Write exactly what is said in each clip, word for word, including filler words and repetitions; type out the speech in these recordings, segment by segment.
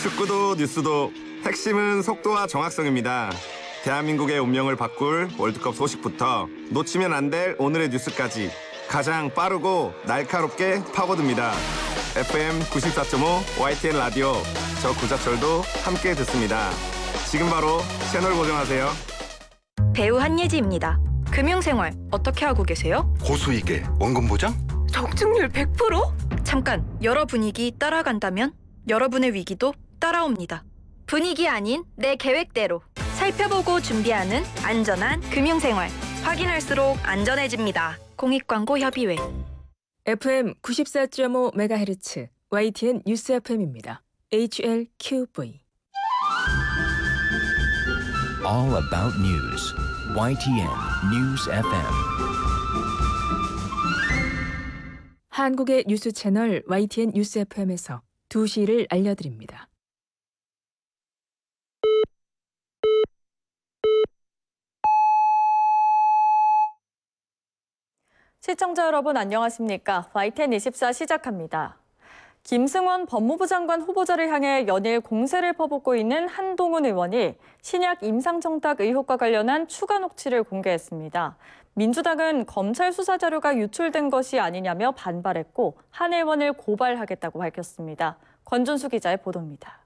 축구도 뉴스도 핵심은 속도와 정확성입니다. 대한민국의 운명을 바꿀 월드컵 소식부터 놓치면 안 될 오늘의 뉴스까지 가장 빠르고 날카롭게 파고듭니다. 에프엠 구십사 점 오 와이티엔 라디오, 저 구자철도 함께 듣습니다. 지금 바로 채널 고정하세요. 배우 한예지입니다. 금융생활 어떻게 하고 계세요? 고수익에 원금 보장? 적중률 백 퍼센트? 잠깐, 여러 분위기 따라간다면 여러분의 위기도 따라옵니다. 분위기 아닌 내 계획대로 살펴보고 준비하는 안전한 금융생활. 확인할수록 안전해집니다. 공익광고협의회. 에프엠 구십사 점 오 메가헤르츠 와이티엔 뉴스 에프엠입니다. 에이치엘큐브이. All about news. 와이티엔 News 에프엠. 한국의 뉴스 채널 와이티엔 뉴스 에프엠에서 두 시를 알려드립니다. 시청자 여러분 안녕하십니까? 와이티엔 이십사 시작합니다. 김승원 법무부 장관 후보자를 향해 연일 공세를 퍼붓고 있는 한동훈 의원이 신약 임상청탁 의혹과 관련한 추가 녹취를 공개했습니다. 민주당은 검찰 수사 자료가 유출된 것이 아니냐며 반발했고 한 의원을 고발하겠다고 밝혔습니다. 권준수 기자의 보도입니다.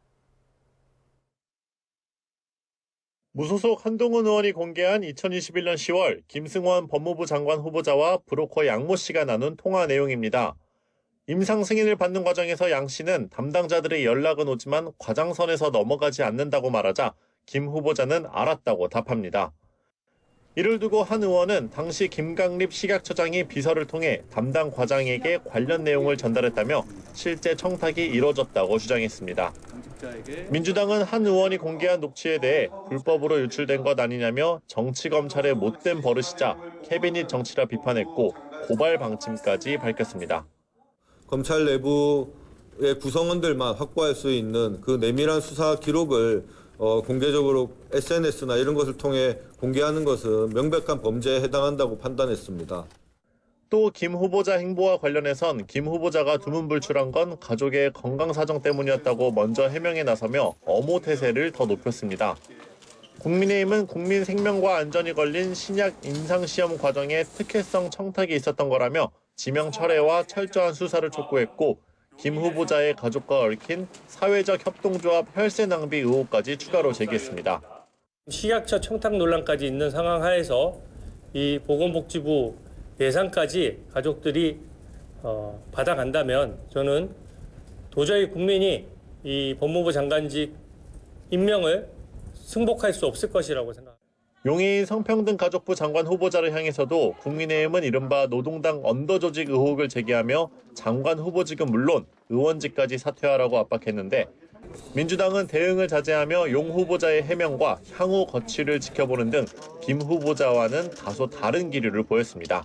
무소속 한동훈 의원이 공개한 이천이십일 년 시월 김승원 법무부 장관 후보자와 브로커 양모 씨가 나눈 통화 내용입니다. 임상 승인을 받는 과정에서 양 씨는 담당자들의 연락은 오지만 과장선에서 넘어가지 않는다고 말하자 김 후보자는 알았다고 답합니다. 이를 두고 한 의원은 당시 김강립 식약처장이 비서를 통해 담당 과장에게 관련 내용을 전달했다며 실제 청탁이 이뤄졌다고 주장했습니다. 민주당은 한 의원이 공개한 녹취에 대해 불법으로 유출된 것 아니냐며 정치검찰의 못된 버릇이자 캐비닛 정치라 비판했고 고발 방침까지 밝혔습니다. 검찰 내부의 구성원들만 확보할 수 있는 그 내밀한 수사 기록을 어, 공개적으로 에스엔에스나 이런 것을 통해 공개하는 것은 명백한 범죄에 해당한다고 판단했습니다. 또 김 후보자 행보와 관련해선 김 후보자가 두문불출한 건 가족의 건강 사정 때문이었다고 먼저 해명에 나서며 엄호 태세를 더 높였습니다. 국민의힘은 국민 생명과 안전이 걸린 신약 임상시험 과정에 특혜성 청탁이 있었던 거라며 지명 철회와 철저한 수사를 촉구했고 김 후보자의 가족과 얽힌 사회적 협동조합 혈세 낭비 의혹까지 추가로 제기했습니다. 식약처 청탁 논란까지 있는 상황 하에서 이 보건복지부 예산까지 가족들이 어, 받아간다면 저는 도저히 국민이 이 법무부 장관직 임명을 승복할 수 없을 것이라고 생각합니다. 용해인 성평등가족부 장관 후보자를 향해서도 국민의힘은 이른바 노동당 언더조직 의혹을 제기하며 장관 후보직은 물론 의원직까지 사퇴하라고 압박했는데 민주당은 대응을 자제하며 용 후보자의 해명과 향후 거취를 지켜보는 등 김 후보자와는 다소 다른 기류를 보였습니다.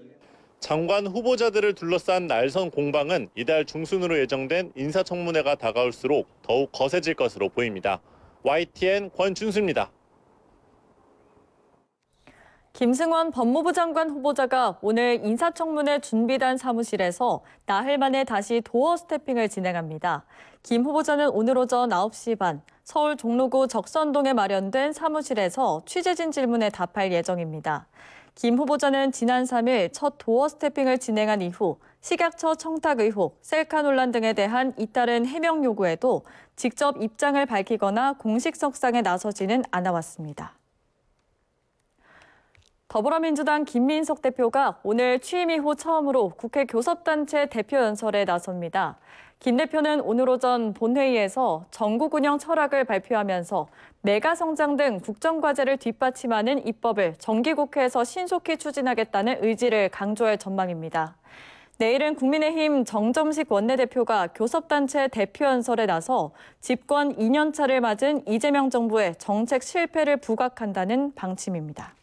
장관 후보자들을 둘러싼 날선 공방은 이달 중순으로 예정된 인사청문회가 다가올수록 더욱 거세질 것으로 보입니다. 와이티엔 권준수입니다. 김승원 법무부 장관 후보자가 오늘 인사청문회 준비단 사무실에서 나흘 만에 다시 도어 스태핑을 진행합니다. 김 후보자는 오늘 오전 아홉 시 반 서울 종로구 적선동에 마련된 사무실에서 취재진 질문에 답할 예정입니다. 김 후보자는 지난 삼 일 첫 도어 스태핑을 진행한 이후 식약처 청탁 의혹, 셀카 논란 등에 대한 잇따른 해명 요구에도 직접 입장을 밝히거나 공식석상에 나서지는 않아왔습니다. 더불어민주당 김민석 대표가 오늘 취임 이후 처음으로 국회 교섭단체 대표연설에 나섭니다. 김 대표는 오늘 오전 본회의에서 전국 운영 철학을 발표하면서 메가성장 등 국정과제를 뒷받침하는 입법을 정기국회에서 신속히 추진하겠다는 의지를 강조할 전망입니다. 내일은 국민의힘 정점식 원내대표가 교섭단체 대표연설에 나서 집권 이 년 차를 맞은 이재명 정부의 정책 실패를 부각한다는 방침입니다.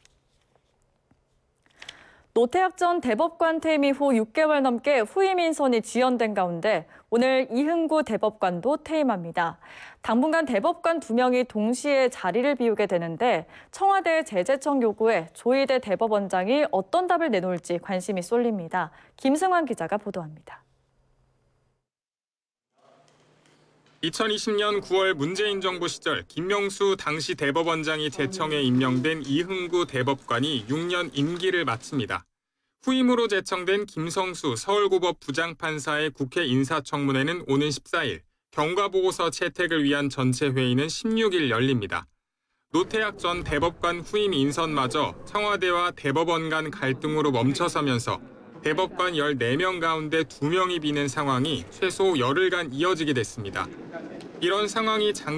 노태학 전 대법관 퇴임 이후 육 개월 넘게 후임 인선이 지연된 가운데 오늘 이흥구 대법관도 퇴임합니다. 당분간 대법관 두 명이 동시에 자리를 비우게 되는데 청와대 제재청 요구에 조희대 대법원장이 어떤 답을 내놓을지 관심이 쏠립니다. 김승환 기자가 보도합니다. 이천이십 년 구월 문재인 정부 시절 김명수 당시 대법원장이 제청에 임명된 이흥구 대법관이 육 년 임기를 마칩니다. 후임으로 제청된 김성수 서울고법 부장판사의 국회 인사청문회는 오는 십사 일, 경과보고서 채택을 위한 전체 회의는 십육 일 열립니다. 노태학 전 대법관 후임 인선마저 청와대와 대법원 간 갈등으로 멈춰서면서 대법관 열네 명 가운데 두 명이 비는 상황이 최소 열흘간 이어지게 됐습니다. 이런 상황이 장